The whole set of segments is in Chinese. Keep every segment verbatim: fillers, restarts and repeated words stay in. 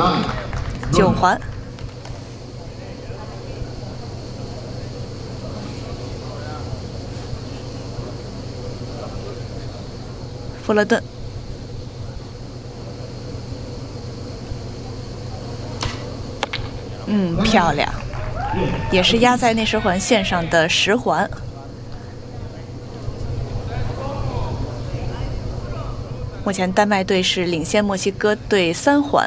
九环。富勒顿。嗯，漂亮，也是压在内十环线上的十环。目前丹麦队是领先墨西哥队三环。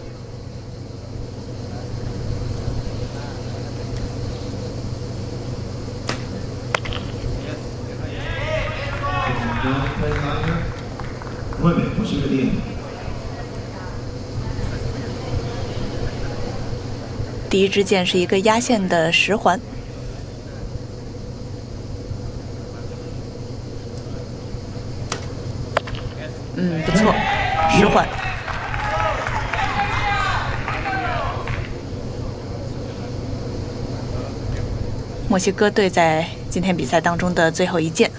第一支箭是一个压线的十环。嗯，不错，十环。墨西哥队在今天比赛当中的最后一箭。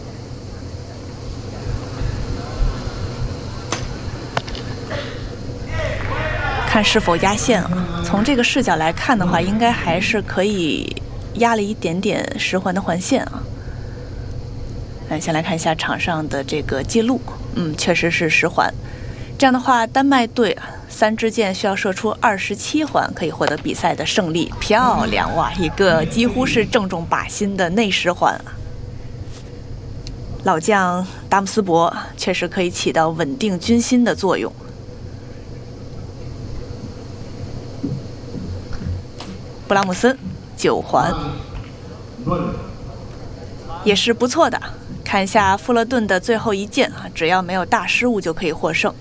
看是否压线啊？从这个视角来看的话，应该还是可以压了一点点十环的环线啊。那先来看一下场上的这个记录，嗯，确实是十环。这样的话，丹麦队三支箭需要射出二十七环，可以获得比赛的胜利。漂亮哇！一个几乎是正中靶心的内十环啊。老将达姆斯伯确实可以起到稳定军心的作用。布拉姆森九环也是不错的。看一下富勒顿的最后一箭啊，只要没有大失误就可以获胜。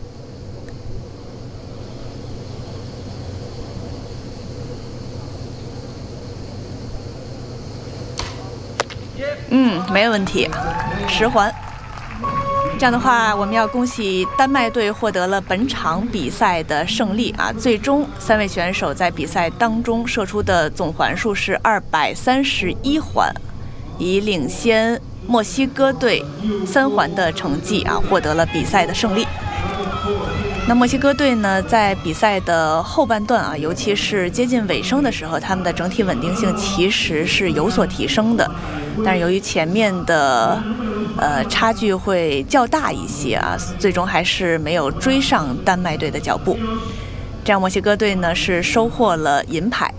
嗯，没有问题，十环。这样的话，我们要恭喜丹麦队获得了本场比赛的胜利啊！最终三位选手在比赛当中射出的总环数是二百三十一环，以领先墨西哥队三环的成绩啊，获得了比赛的胜利。那墨西哥队呢，在比赛的后半段啊，尤其是接近尾声的时候，他们的整体稳定性其实是有所提升的，但是由于前面的呃差距会较大一些啊，最终还是没有追上丹麦队的脚步。这样墨西哥队呢是收获了银牌。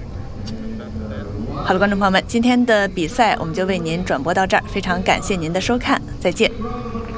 好了，观众朋友们，今天的比赛我们就为您转播到这儿，非常感谢您的收看，再见。